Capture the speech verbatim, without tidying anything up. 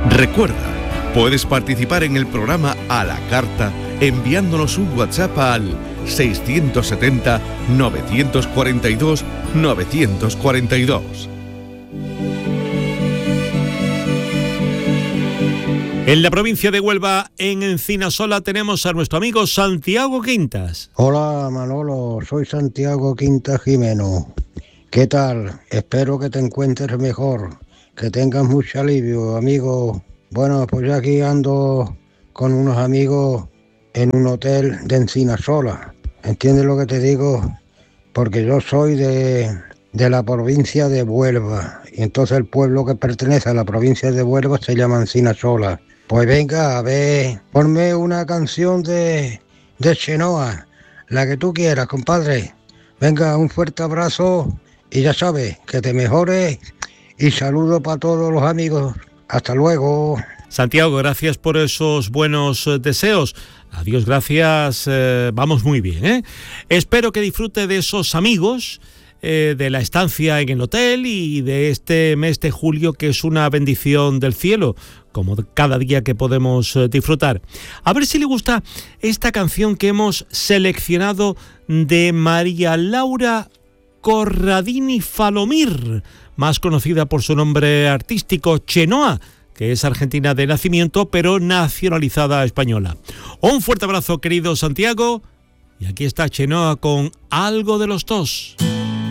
Recuerda, puedes participar en el programa a la carta enviándonos un WhatsApp al seiscientos setenta, novecientos cuarenta y dos, novecientos cuarenta y dos. En la provincia de Huelva, en Encinasola, tenemos a nuestro amigo Santiago Quintas. Hola Manolo, soy Santiago Quintas Jimeno. ¿Qué tal? Espero que te encuentres mejor, que tengas mucho alivio, amigo. Bueno, pues yo aquí ando con unos amigos en un hotel de Encinasola. ¿Entiendes lo que te digo? Porque yo soy de, de la provincia de Huelva, y entonces el pueblo que pertenece a la provincia de Huelva se llama Encinasola. Pues venga, a ver, ponme una canción de, de Chenoa, la que tú quieras, compadre. Venga, un fuerte abrazo y ya sabes, que te mejores y saludo para todos los amigos. Hasta luego. Santiago, gracias por esos buenos eh, deseos. Adiós, gracias, eh, vamos muy bien, ¿eh? Espero que disfrute de esos amigos, eh, de la estancia en el hotel y de este mes de julio, que es una bendición del cielo, como cada día que podemos eh, disfrutar. A ver si le gusta esta canción que hemos seleccionado de María Laura Corradini Falomir, más conocida por su nombre artístico Chenoa, que es argentina de nacimiento, pero nacionalizada española. Un fuerte abrazo, querido Santiago, y aquí está Chenoa con Algo de los Dos.